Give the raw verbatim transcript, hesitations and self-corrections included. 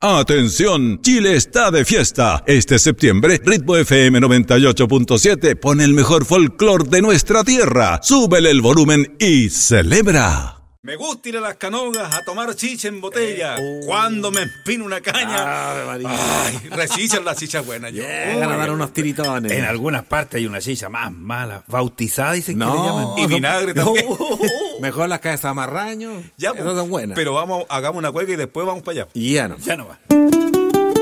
Atención, Chile está de fiesta. Este septiembre, Ritmo F M noventa y ocho punto siete pone el mejor folclor de nuestra tierra. Súbele el volumen y celebra. Me gusta ir a las Canogas a tomar chicha en botella. Eh, oh. Cuando me empino una caña, ah, ay, rechichan las chichas buenas. Llegan a dar unos tiritones. En algunas partes hay una chicha más mala, bautizada, dicen no, que le llaman. Y vinagre no. también. Mejor las cabezas marraño. Ya, esas son buenas. Pero vamos, hagamos una cueca y después vamos para allá. Y ya no. Ya no va.